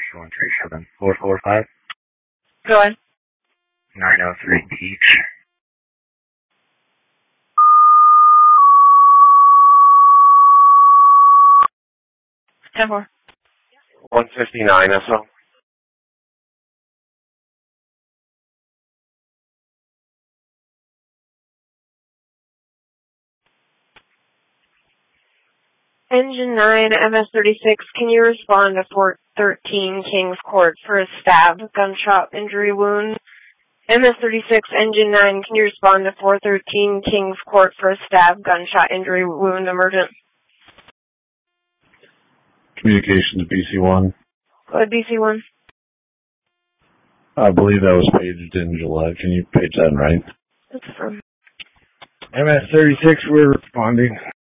137-445. Go ahead. 903 Peach. Ten four. 159 SO. Engine 9, MS-36, can you respond to 413 Kings Court for a stab, gunshot, injury, wound? MS-36, Engine 9, can you respond to 413 Kings Court for a stab, gunshot, injury, wound, emergent? Communication to BC1. Go ahead, BC1. I believe that was paged in July. Can you page that right? That's from MS-36, we're responding.